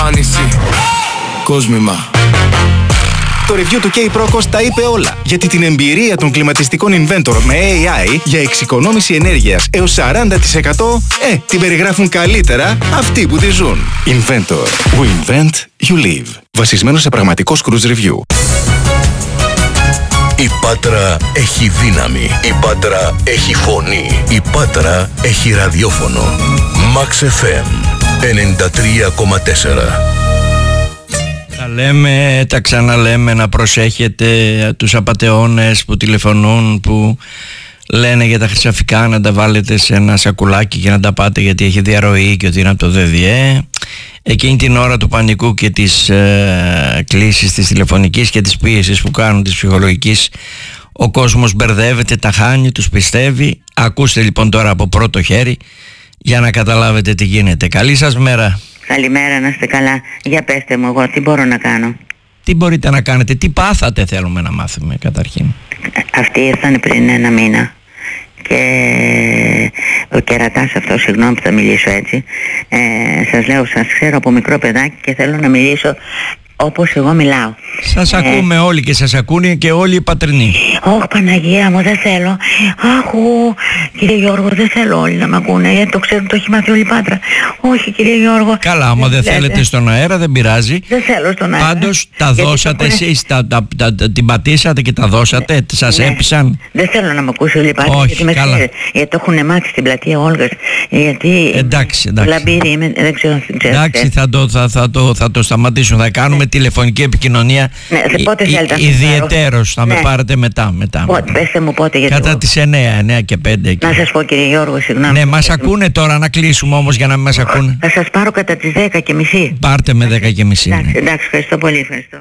εμφάνιση. Κόσμημα. Το review του K-Procos τα είπε όλα. Γιατί την εμπειρία των κλιματιστικών Inventor με AI για εξοικονόμηση ενέργειας έως 40% την περιγράφουν καλύτερα αυτοί που τη ζουν. Inventor. We invent, you live. Βασισμένο σε πραγματικό cruise review. Η Πάτρα έχει δύναμη. Η Πάτρα έχει φωνή. Η Πάτρα έχει ραδιόφωνο. Max FM 93,4. Τα λέμε, τα ξαναλέμε, να προσέχετε τους απατεώνες που τηλεφωνούν, που λένε για τα χρυσαφικά να τα βάλετε σε ένα σακουλάκι και να τα πάτε γιατί έχει διαρροή και ότι είναι από το ΔΔΕ. Εκείνη την ώρα του πανικού και της κλήσης της τηλεφωνικής και της πίεσης που κάνουν, της ψυχολογικής, ο κόσμος μπερδεύεται, τα χάνει, τους πιστεύει. Ακούστε λοιπόν τώρα από πρώτο χέρι για να καταλάβετε τι γίνεται. Καλή σας μέρα. Καλημέρα, να είστε καλά. Για πέστε μου, εγώ τι μπορώ να κάνω? Τι μπορείτε να κάνετε, τι πάθατε, θέλουμε να μάθουμε καταρχήν. Αυτοί ήρθαν πριν 1 μήνα και ο κερατάς αυτός, συγγνώμη που θα μιλήσω έτσι, σας λέω, σας ξέρω από μικρό παιδάκι και θέλω να μιλήσω όπως εγώ μιλάω. Σας ακούμε όλοι και σας ακούνε και όλοι οι πατρινοί. Όχι Παναγία μου, δεν θέλω. Αχου, κύριε Γιώργο, δεν θέλω όλοι να με ακούνε, γιατί το ξέρουν, το έχει μάθει όλη η Πάτρα. Όχι κύριε Γιώργο. Καλά, άμα δεν θέλετε στον αέρα δεν πειράζει. Δεν θέλω στον αέρα. Πάντως τα δώσατε εσείς, την πατήσατε και τα δώσατε, σας έπεισαν. Δεν θέλω να με ακούσει όλη η Πάτρα. Όχι, γιατί καλά. Γιατί το έχουν μάθει στην πλατεία Όλγας. Γιατί εντάξει. λαμπύρι είμαι, δεν ξέρω. Εντάξει, θα το σταματήσουμε. Θα κάνουμε τηλεφωνική επικοινωνία. Ναι, πότε θέλετε? Ιδιαιτέρως θα με πάρετε μετά. Πέστε μου πότε, γιατί κατά τις 9 και 5 εκεί. Να σας πω κύριε Γιώργο, συγγνώμη. Ναι, μας ακούνε τώρα, να κλείσουμε όμως για να μην μας ακούνε. Θα σας πάρω κατά τις 10:30. Πάρτε με 10:30. Εντάξει, ευχαριστώ πολύ, ευχαριστώ.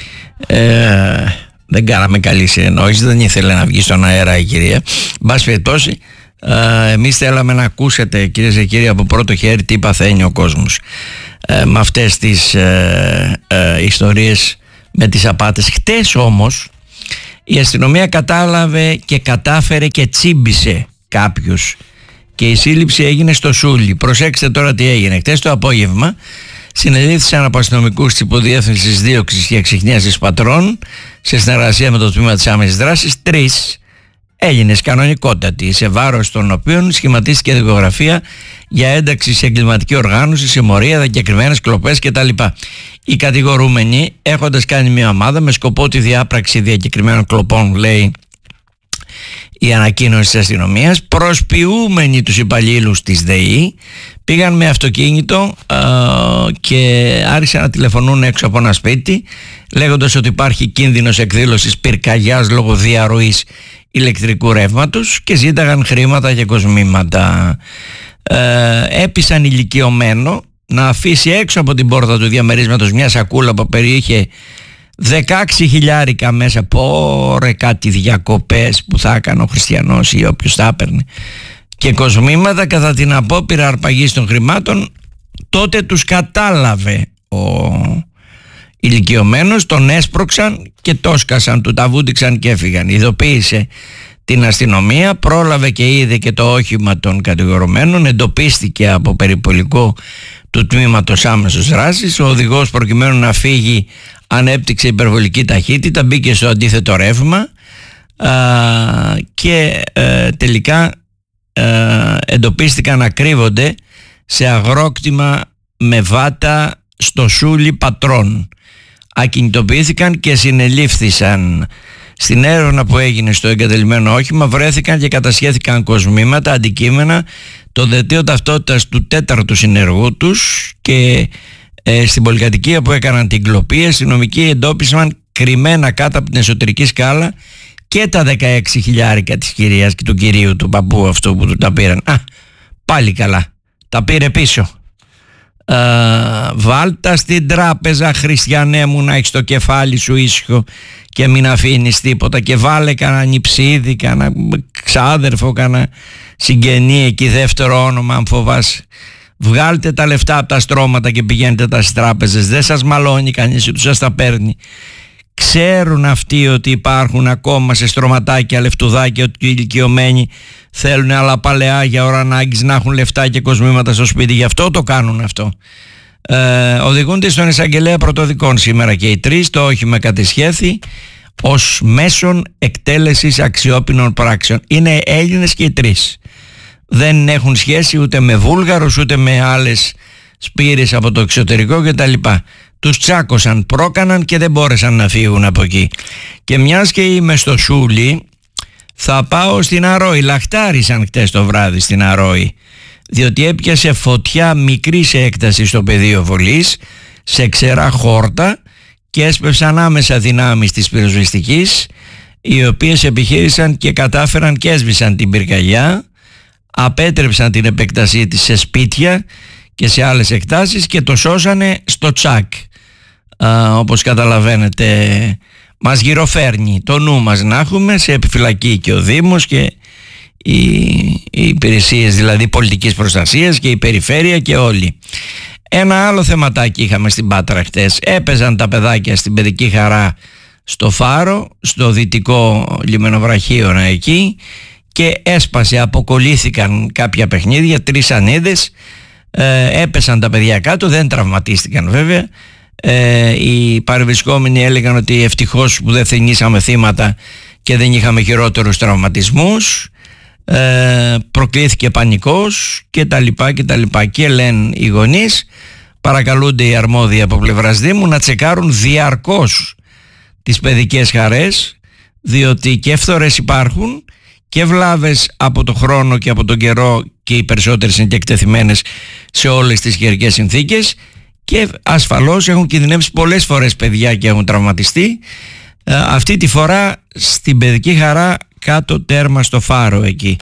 Δεν κάναμε καλή συνεννόηση, δεν ήθελε να βγει στον αέρα η κυρία. Μπας περιπτώσει, εμείς θέλαμε να ακούσετε, κυρίες και κύριοι, από πρώτο χέρι τι παθαίνει ο κόσμος με αυτές τις ιστορίες με τις απάτες. Χτες όμως η αστυνομία κατάλαβε και κατάφερε και τσίμπησε κάποιους και η σύλληψη έγινε στο Σούλι. Προσέξτε τώρα τι έγινε. Χτες το απόγευμα συνελήφθησαν από αστυνομικούς της Υποδιεύθυνσης Δίωξης και Εξιχνίασης Πατρών σε συνεργασία με το τμήμα της άμεσης δράσης 3 Έλληνες κανονικότατοι, σε βάρος των οποίων σχηματίστηκε δικογραφία για ένταξη σε εγκληματική οργάνωση, συμμορία, διακεκριμένες κλοπές κτλ. Οι κατηγορούμενοι, έχοντας κάνει μια ομάδα με σκοπό τη διάπραξη διακεκριμένων κλοπών, λέει η ανακοίνωση της αστυνομίας, προσποιούμενοι τους υπαλλήλους της ΔΕΗ, πήγαν με αυτοκίνητο και άρχισαν να τηλεφωνούν έξω από ένα σπίτι, λέγοντας ότι υπάρχει κίνδυνος εκδήλωσης πυρκαγιάς λόγω διαρροής ηλεκτρικού ρεύματος και ζήταγαν χρήματα και κοσμήματα. Έπεισαν ηλικιωμένο να αφήσει έξω από την πόρτα του διαμερίσματος μια σακούλα που περιείχε 16 χιλιάρικα μέσα. Πόρε, κάτι διακοπές που θα έκανε ο χριστιανός ή όποιος θα έπαιρνε, και κοσμήματα. Κατά την απόπειρα αρπαγής των χρημάτων, τότε τους κατάλαβε ο ηλικιωμένος, τον έσπρωξαν και το σκασαν, του τα βούτυξαν και έφυγαν. Ειδοποίησε την αστυνομία, πρόλαβε και είδε και το όχημα των κατηγορουμένων, εντοπίστηκε από περιπολικό του τμήματος άμεσης δράσης. Ο οδηγός, προκειμένου να φύγει, ανέπτυξε υπερβολική ταχύτητα, μπήκε στο αντίθετο ρεύμα και τελικά εντοπίστηκαν να κρύβονται σε αγρόκτημα με βάτα στο Σούλι Πατρών. Ακινητοποιήθηκαν και συνελήφθησαν. Στην έρευνα που έγινε στο εγκατελειμμένο όχημα βρέθηκαν και κατασχέθηκαν κοσμήματα, αντικείμενα, το δελτίο ταυτότητας του 4ου συνεργού τους και στην πολυκατοικία που έκαναν την κλοπή, οι αστυνομικοί εντόπισαν κρυμμένα κάτω από την εσωτερική σκάλα και τα 16 χιλιάρικα της κυρίας και του κυρίου, του παππού αυτού που του τα πήραν. Πάλι καλά, τα πήρε πίσω. Βάλτα στην τράπεζα, χριστιανέ μου, να έχεις το κεφάλι σου ήσυχο και μην αφήνεις τίποτα, και βάλε κανένα νηψίδι, κανένα ξάδερφο, κανένα συγγενή εκεί, δεύτερο όνομα αν φοβάσαι. Βγάλτε τα λεφτά από τα στρώματα και πηγαίνετε τα στις τράπεζες. Δεν σας μαλώνει κανείς, ούτε σας τα παίρνει. Ξέρουν αυτοί ότι υπάρχουν ακόμα σε στρωματάκια, λεφτουδάκια, ότι οι ηλικιωμένοι θέλουν άλλα παλαιά για ώρα ανάγκης να έχουν λεφτά και κοσμήματα στο σπίτι. Γι' αυτό το κάνουν αυτό. οδηγούνται στον εισαγγελέα πρωτοδικών σήμερα και οι τρεις. Το όχημα κατεσχέθη ως μέσον εκτέλεσης αξιόπινων πράξεων. Είναι Έλληνες και οι τρεις. Δεν έχουν σχέση ούτε με Βούλγαρους ούτε με άλλες σπήρες από το εξωτερικό κτλ. Τους τσάκωσαν, πρόκαναν και δεν μπόρεσαν να φύγουν από εκεί. Και μιας και είμαι στο Σούλι, θα πάω στην Αρόη. Λαχτάρισαν χτες το βράδυ στην Αρόη, διότι έπιασε φωτιά μικρή σε έκταση στο πεδίο βολής, σε ξερά χόρτα, και έσπευσαν άμεσα δυνάμεις της πυροσβεστικής, οι οποίες επιχείρησαν και κατάφεραν και έσβησαν την πυρκαγιά, απέτρεψαν την επέκτασή της σε σπίτια και σε άλλες εκτάσεις και το σώσανε στο τσάκ. Όπως καταλαβαίνετε, μας γυροφέρνει το νου μας να έχουμε σε επιφυλακή και ο Δήμος και οι υπηρεσίες δηλαδή πολιτικής προστασίας και η περιφέρεια και όλοι. Ένα άλλο θεματάκι είχαμε στην Πάτρα χτες. Έπαιζαν τα παιδάκια στην Παιδική Χαρά στο Φάρο, στο δυτικό λιμενοβραχείο εκεί, και έσπασε, αποκολλήθηκαν κάποια παιχνίδια, 3 ανίδες, έπεσαν τα παιδιά κάτω, δεν τραυματίστηκαν βέβαια. Οι παρευρισκόμενοι έλεγαν ότι ευτυχώς που δεν θυνήσαμε θύματα και δεν είχαμε χειρότερους τραυματισμούς. Προκλήθηκε πανικός και τα λοιπά, και λένε οι γονείς, παρακαλούνται οι αρμόδιοι από πλευράς Δήμου να τσεκάρουν διαρκώς τις παιδικές χαρές, διότι και φθορές υπάρχουν και βλάβες από το χρόνο και από τον καιρό, και οι περισσότερες είναι και εκτεθειμένες σε όλες τις καιρικές συνθήκες, και ασφαλώς έχουν κινδυνεύσει πολλές φορές παιδιά και έχουν τραυματιστεί. Αυτή τη φορά στην Παιδική Χαρά κάτω τέρμα στο Φάρο εκεί,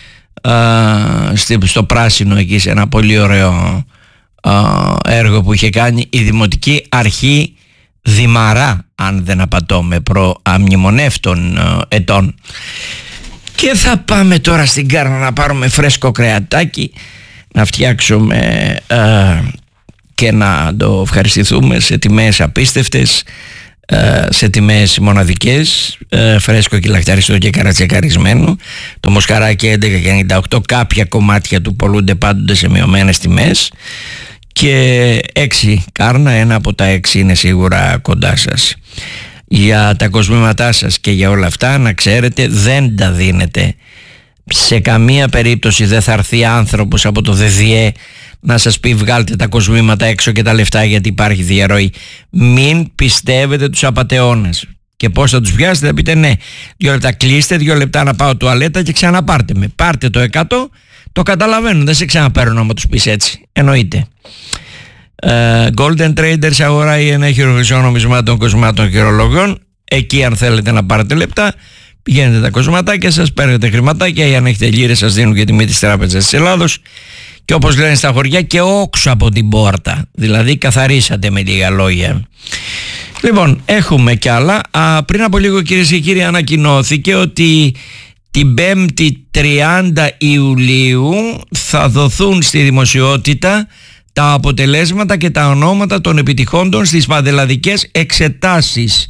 στο Πράσινο εκεί, σε ένα πολύ ωραίο έργο που είχε κάνει η Δημοτική Αρχή Δημαρά, αν δεν απατώμε, προαμνημονεύτων ετών. Και θα πάμε τώρα στην Κάρνα να πάρουμε φρέσκο κρεατάκι, να φτιάξουμε και να το ευχαριστηθούμε σε τιμές απίστευτες, σε τιμές μοναδικές, φρέσκο και λαχταριστό και καρατσεκαρισμένο. Το μοσχαράκι 11,98, κάποια κομμάτια του πολλούνται πάντοτε σε μειωμένες τιμές, και 6 Κάρνα, ένα από τα 6 είναι σίγουρα κοντά σας. Για τα κοσμήματά σας και για όλα αυτά να ξέρετε, δεν τα δίνετε. Σε καμία περίπτωση δεν θα έρθει άνθρωπος από το ΔΔΕ να σας πει βγάλτε τα κοσμήματα έξω και τα λεφτά γιατί υπάρχει διαρροή. Μην πιστεύετε τους απατεώνες. Και πώς θα τους πιάσετε? Θα πείτε ναι, 2 λεπτά κλείστε, 2 λεπτά να πάω τουαλέτα και ξαναπάρτε με. Πάρτε το 100, το καταλαβαίνουν, δεν σε ξαναπαίρνω άμα τους πεις έτσι. Εννοείται. Golden Traders, αγορά ή ενέχειρο χρυσών νομισμάτων, κοσμάτων και ρολογιών. Εκεί αν θέλετε να πάρετε λεπτά, πηγαίνετε τα κοσματάκια σας, παίρνετε χρηματάκια, ή αν έχετε λίρες σας δίνουν και τιμή της Τράπεζας της Ελλάδος, και όπως λένε στα χωριά, και όξω από την πόρτα, δηλαδή καθαρίσατε με λίγα λόγια. Λοιπόν, έχουμε κι άλλα. Πριν από λίγο, κυρίες και κύριοι, ανακοινώθηκε ότι την 5η 30 Ιουλίου θα δοθούν στη δημοσιότητα τα αποτελέσματα και τα ονόματα των επιτυχόντων στις πανελλαδικές εξετάσεις.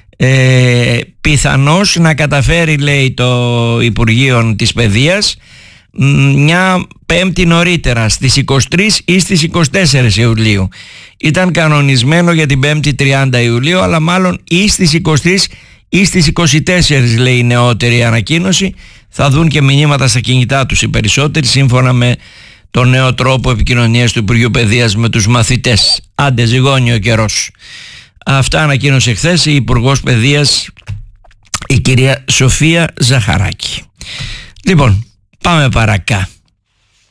Πιθανώς να καταφέρει, λέει το Υπουργείο της Παιδείας, μια Πέμπτη νωρίτερα, στις 23 ή στις 24 Ιουλίου. Ήταν κανονισμένο για την 5η 30 Ιουλίου, αλλά μάλλον ή στις 23 ή στις 24, λέει η νεότερη ανακοίνωση. Θα δουν και μηνύματα στα κινητά τους οι περισσότεροι, σύμφωνα με τον νέο τρόπο επικοινωνίας του Υπουργείου Παιδείας με τους μαθητές. Άντε ζυγώνει ο καιρός. Αυτά ανακοίνωσε χθες η Υπουργός Παιδείας, η κυρία Σοφία Ζαχαράκη. Λοιπόν, πάμε παρακά.